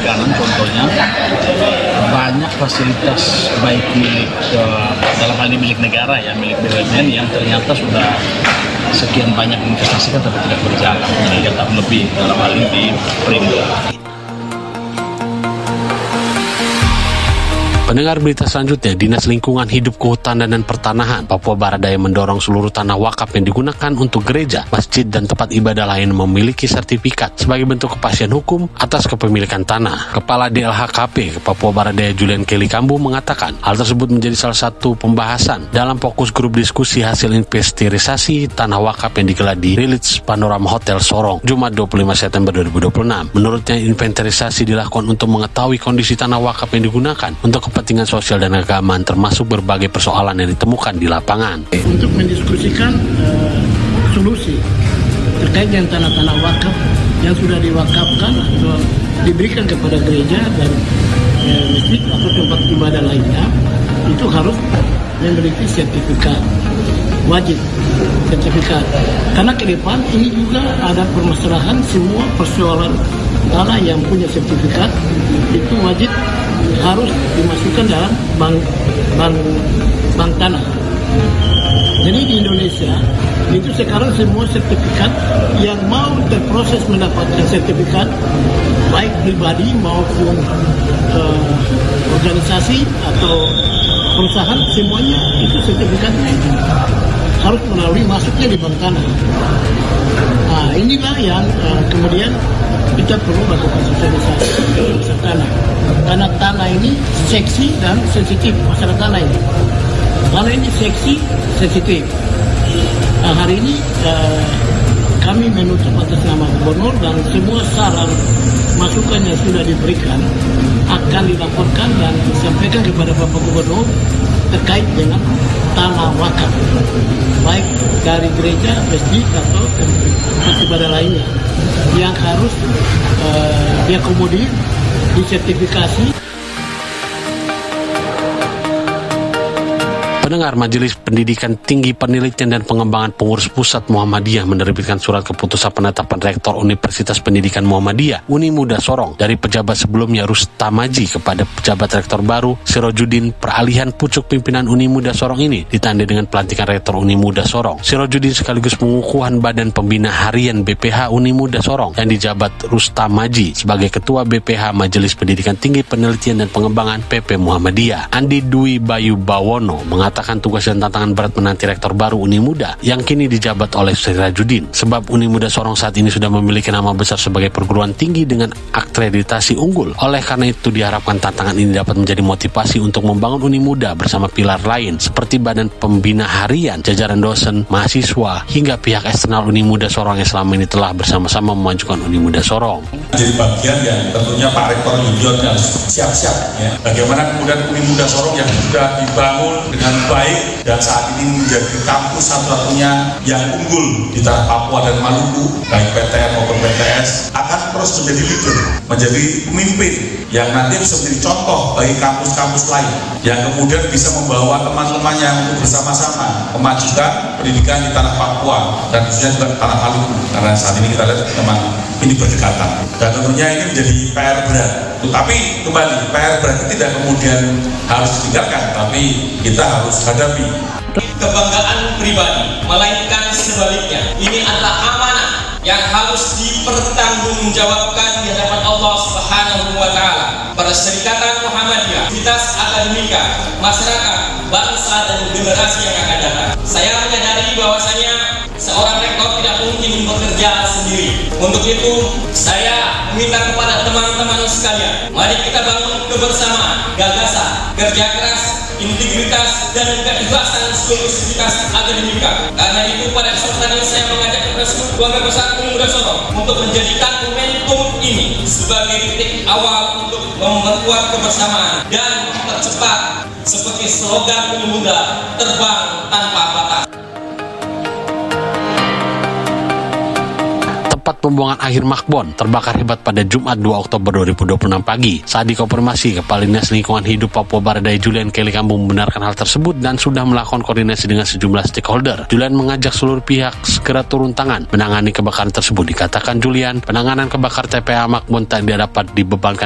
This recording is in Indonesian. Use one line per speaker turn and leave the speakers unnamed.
perikanan contohnya banyak fasilitas baik milik dalam hal ini milik negara ya, milik BUMN yang ternyata sudah sekian banyak investasikan tapi tidak berjalan, jadi tetap lebih dalam hal ini di Perindo.
Pendengar berita selanjutnya, Dinas Lingkungan Hidup, Kehutanan dan Pertanahan Papua Barat Daya mendorong seluruh tanah wakaf yang digunakan untuk gereja, masjid, dan tempat ibadah lain memiliki sertifikat sebagai bentuk kepastian hukum atas kepemilikan tanah. Kepala DLHKP Papua Barat Daya Julian Kelly Kambu mengatakan hal tersebut menjadi salah satu pembahasan dalam fokus grup diskusi hasil inventarisasi tanah wakaf yang digelar di Village Panorama Hotel Sorong, Jumat 25 September 2026. Menurutnya, inventarisasi dilakukan untuk mengetahui kondisi tanah wakaf yang digunakan untuk kepentingan sosial dan keagamaan, termasuk berbagai persoalan yang ditemukan di lapangan.
Untuk mendiskusikan solusi terkait dengan tanah-tanah wakaf yang sudah diwakafkan atau diberikan kepada gereja dan masjid atau tempat ibadah lainnya, itu harus memiliki sertifikat, wajib sertifikat. Karena ke depan ini juga ada permasalahan, semua persoalan tanah yang punya sertifikat itu wajib harus dimasukkan dalam bank tanah. Jadi di Indonesia itu sekarang semua sertifikat yang mau terproses mendapatkan sertifikat, baik pribadi maupun organisasi atau perusahaan, semuanya itu sertifikatnya itu harus melalui masuknya di bank tanah. Nah, inilah yang kemudian kita perlu lakukan sosialisasi tanah. Karena tanah ini seksi dan sensitif, masalah tanah ini. Tanah ini seksi, sensitif. Nah, hari ini kami menutup atas nama gubernur dan semua saran masukan yang sudah diberikan akan dilaporkan dan disampaikan kepada Bapak Gubernur terkait dengan tanah wakaf, baik dari gereja, masjid atau tempat ibadah lainnya yang harus diakomodir, disertifikasi.
Pendengar, Majelis Pendidikan Tinggi Penelitian dan Pengembangan Pengurus Pusat Muhammadiyah menerbitkan surat keputusan penetapan Rektor Universitas Pendidikan Muhammadiyah Uni Muda Sorong dari pejabat sebelumnya Rustamaji kepada pejabat Rektor baru Sirojudin. Peralihan pucuk pimpinan Uni Muda Sorong ini ditandai dengan pelantikan Rektor Uni Muda Sorong Sirojudin sekaligus pengukuhan Badan Pembina Harian BPH Uni Muda Sorong yang dijabat Rustamaji sebagai Ketua BPH Majelis Pendidikan Tinggi Penelitian dan Pengembangan PP Muhammadiyah. Andi Dwi Bayu Bawono mengatakan tugas dan tantangan berat menanti Rektor baru Uni Muda yang kini dijabat oleh Sirojudin, sebab Uni Muda Sorong saat ini sudah memiliki nama besar sebagai perguruan tinggi dengan akreditasi unggul. Oleh karena itu diharapkan tantangan ini dapat menjadi motivasi untuk membangun Uni Muda bersama pilar lain seperti Badan Pembina Harian, jajaran dosen, mahasiswa, hingga pihak eksternal Uni Muda Sorong yang selama ini telah bersama-sama memajukan Uni Muda Sorong.
Jadi bagian yang tentunya Pak Rektor Yudion harus siap-siap ya. Bagaimana kemudian Uni Muda Sorong yang sudah dibangun dengan baik dan saat ini menjadi kampus satu-satunya yang unggul di tanah Papua dan Maluku, baik PTN maupun PTS, akan terus menjadi leader, menjadi pemimpin yang nanti bisa menjadi contoh bagi kampus-kampus lain yang kemudian bisa membawa teman-temannya untuk bersama-sama memajukan pendidikan di tanah Papua dan khususnya juga tanah Maluku, karena saat ini kita lihat memang ini berdekatan dan tentunya ini menjadi PR berat. Tapi kembali, PR berat itu tidak kemudian harus ditinggalkan, tapi kita harus hadapi.
Kebanggaan pribadi, melainkan sebaliknya. Ini adalah amanah yang harus dipertanggungjawabkan di hadapan Allah Subhanahu wa Ta'ala. Perserikatan Muhammadiyah, Universitas Akademika, masyarakat, bangsa dan generasi yang akan datang. Saya menyadari bahwasanya seorang rektor tidak mungkin bekerja sendiri. Untuk itu, saya meminta kepada teman-teman sekalian, mari kita bangun kebersamaan, gagasan, kerja keras, integritas, dan keikhlasan seluruh sivitas akademika. Karena itu pada kesempatan ini saya mengajak kepada seluruh keluarga besar Uni Muda Sorong untuk menjadikan momentum ini sebagai titik awal untuk memperkuat kebersamaan dan mempercepat seperti slogan Uni Muda, terbang tanpa batas.
Tempat pembuangan akhir Makbon terbakar hebat pada Jumat 2 Oktober 2026 pagi. Saat dikonfirmasi, Kepala Dinas Lingkungan Hidup Papua Barat Daya Julian Kelly Kambu membenarkan hal tersebut dan sudah melakukan koordinasi dengan sejumlah stakeholder. Julian mengajak seluruh pihak segera turun tangan menangani kebakaran tersebut. Dikatakan Julian, penanganan kebakaran TPA Makbon tak dapat dibebankan